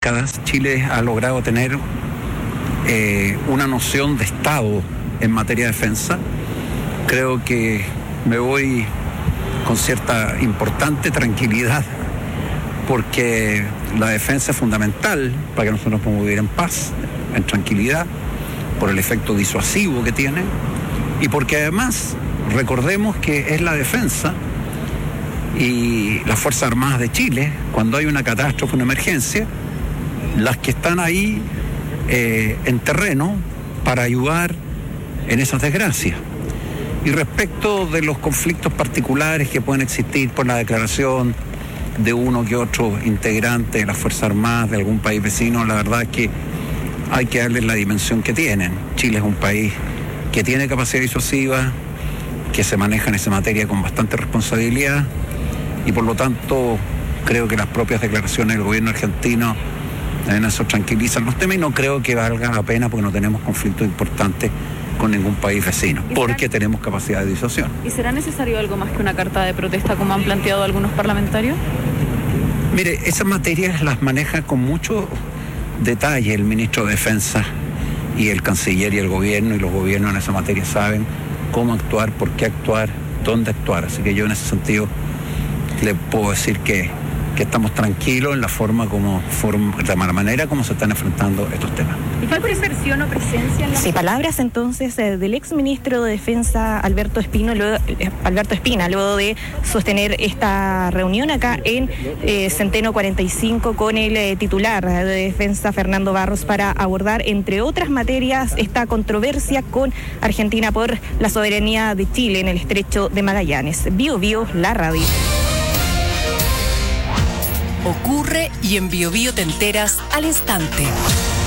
décadas Chile ha logrado tener una noción de Estado en materia de defensa. Creo que me voy con cierta importante tranquilidad, porque la defensa es fundamental para que nosotros podamos vivir en paz, en tranquilidad, por el efecto disuasivo que tiene, y porque además recordemos que es la defensa y las Fuerzas Armadas de Chile, cuando hay una catástrofe, una emergencia, las que están ahí en terreno para ayudar en esas desgracias. Y respecto de los conflictos particulares que pueden existir por la declaración de uno que otro integrante de las Fuerzas Armadas de algún país vecino, la verdad es que hay que darles la dimensión que tienen. Chile es un país que tiene capacidad disuasiva, que se maneja en esa materia con bastante responsabilidad, y por lo tanto creo que las propias declaraciones del gobierno argentino en eso tranquilizan los temas, y no creo que valga la pena porque no tenemos conflictos importantes con ningún país vecino, porque tenemos capacidad de disuasión. ¿Y será necesario algo más que una carta de protesta, como han planteado algunos parlamentarios? Mire, esas materias las maneja con mucho detalle el ministro de Defensa y el canciller y el gobierno, y los gobiernos en esa materia saben cómo actuar, por qué actuar, dónde actuar. Así que yo en ese sentido le puedo decir que estamos tranquilos en de la manera como se están enfrentando estos temas. ¿Y fue percepción o presencia en la... Sí, palabras entonces del exministro de Defensa Alberto Espina, luego de sostener esta reunión acá en Centeno 45 con el titular de Defensa Fernando Barros, para abordar, entre otras materias, esta controversia con Argentina por la soberanía de Chile en el estrecho de Magallanes. Bio Bio, la radio. Ocurre y en Bio Bio te enteras al instante.